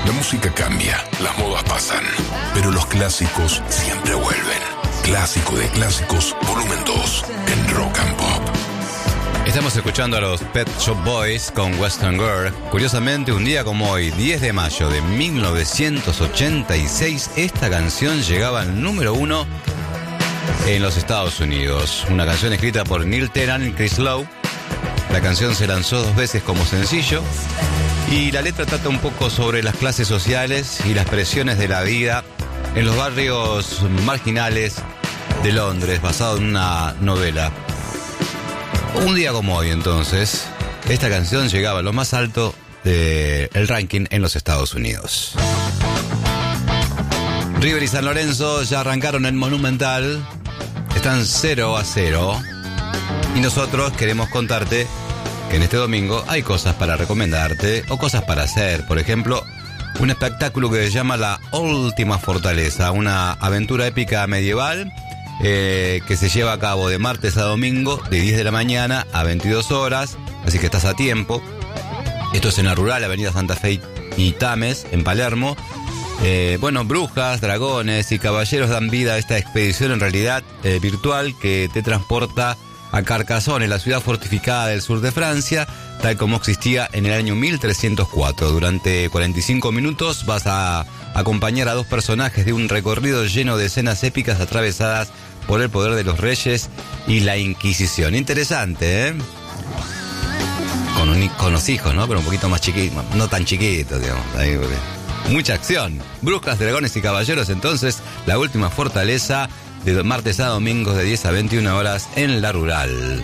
La música cambia, las modas pasan, pero los clásicos siempre vuelven. Clásico de clásicos, volumen 2, en Rock and Pop. Estamos escuchando a los Pet Shop Boys con Western Girl. Curiosamente, un día como hoy, 10 de mayo de 1986, esta canción llegaba al número 1 en los Estados Unidos. Una canción escrita por Neil Tennant y Chris Lowe. La canción se lanzó 2 veces como sencillo y la letra trata un poco sobre las clases sociales y las presiones de la vida en los barrios marginales de Londres, basado en una novela. Un día como hoy, entonces, esta canción llegaba a lo más alto del ranking en los Estados Unidos. River y San Lorenzo ya arrancaron el Monumental. Están 0-0. Y nosotros queremos contarte que en este domingo hay cosas para recomendarte o cosas para hacer. Por ejemplo, un espectáculo que se llama La Última Fortaleza, una aventura épica medieval que se lleva a cabo de martes a domingo, de 10 de la mañana a 22 horas, así que estás a tiempo. Esto es en la rural, Avenida Santa Fe y Tames, en Palermo. Brujas, dragones y caballeros dan vida a esta expedición en realidad virtual que te transporta a Carcassonne, la ciudad fortificada del sur de Francia, tal como existía en el año 1304. Durante 45 minutos vas a acompañar a 2 personajes de un recorrido lleno de escenas épicas atravesadas por el poder de los reyes y la Inquisición. Interesante, ¿eh? Con los hijos, ¿no? Pero un poquito más chiquitos, no tan chiquitos, digamos. Ahí, mucha acción. Brujas, dragones y caballeros, entonces, La Última Fortaleza, de martes a domingos de 10 a 21 horas en la rural.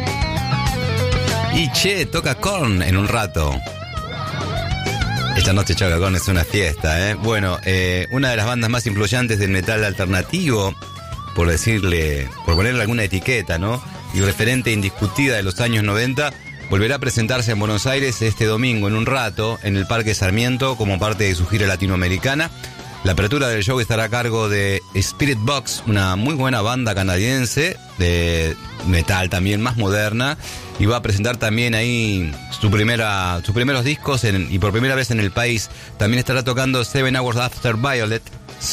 Y toca Korn en un rato. Esta noche toca Korn, es una fiesta, ¿eh? Bueno, una de las bandas más influyentes del metal alternativo, por ponerle alguna etiqueta, ¿no? Y referente indiscutida de los años 90, volverá a presentarse en Buenos Aires este domingo en un rato en el Parque Sarmiento como parte de su gira latinoamericana. La apertura del show estará a cargo de Spirit Box, una muy buena banda canadiense de metal también más moderna, y va a presentar también ahí sus primeros discos y por primera vez en el país. También estará tocando 7 Hours After Violet,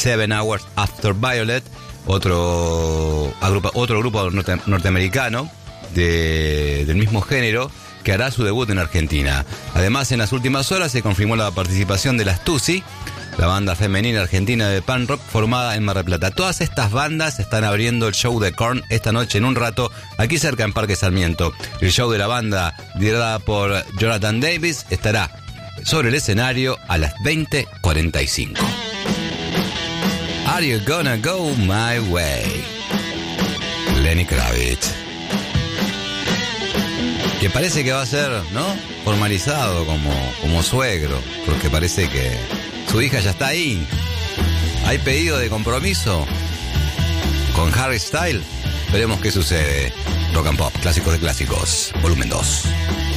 otro grupo norteamericano del mismo género, que hará su debut en Argentina. Además, en las últimas horas se confirmó la participación de las Tusi, la banda femenina argentina de punk rock formada en Mar del Plata. Todas estas bandas están abriendo el show de Korn esta noche en un rato, aquí cerca en Parque Sarmiento. El show de la banda, liderada por Jonathan Davis, estará sobre el escenario a las 20:45. Are You Gonna Go My Way? Lenny Kravitz. Que parece que va a ser, ¿no?, formalizado como suegro, porque parece que su hija ya está ahí. ¿Hay pedido de compromiso con Harry Styles? Veremos qué sucede. Rock and Pop, clásicos de clásicos, volumen 2.